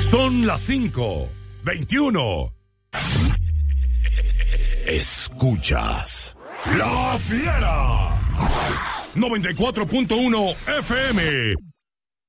Son las 5:21. Escuchas La Fiera 94.1 FM.